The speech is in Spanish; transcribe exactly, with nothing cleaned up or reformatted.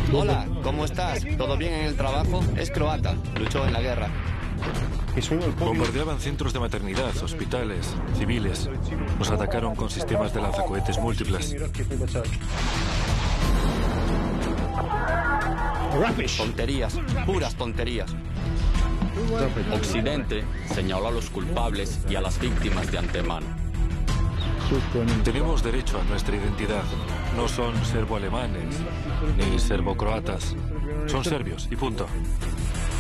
Hola, ¿cómo estás? ¿Todo bien en el trabajo? Es croata, luchó en la guerra. Bombardeaban centros de maternidad, hospitales, civiles. Nos atacaron con sistemas de lanzacohetes múltiples. Tonterías, puras tonterías. Occidente señaló a los culpables y a las víctimas de antemano. Tenemos derecho a nuestra identidad. No son serbo-alemanes ni serbo-croatas. Son serbios y punto.